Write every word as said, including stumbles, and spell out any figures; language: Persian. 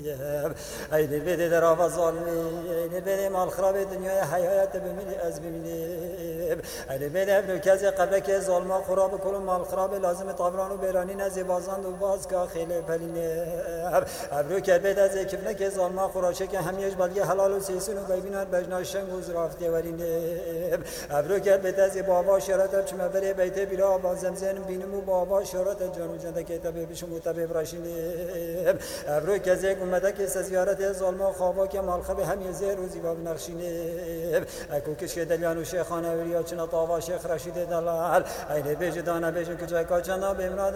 ایدی بده در آواز ظالمی ایدی بده مال خراب دنیای حیات بمیلی از بمیلی ایدی بده ابن کسی قبل که ظالما خراب کلو مال خراب لازم طبران و بیرانی نزی بازند و باز که خیلی پلینه ابرو که بده از کفنه که ظالما خراشه که همیش بلگه حلال و سیسون و ببیناد بجناشنگ و زرافته ورینه ابرو که بده از بابا شرط چما بره بیت بیرا با زمزن بینم و بابا شرط جانو جنده که تبه بشم و تبه براشینه ابرو که زیگ اومده که زیارت ظالما خوابا که مال خب همی زیر روزی باب نقشینه اکو کش دلیان و شیخانه وریا چنا طاوا شیخ رشید دلال اینه بیج دانه بیج کجای کاچنا بمراد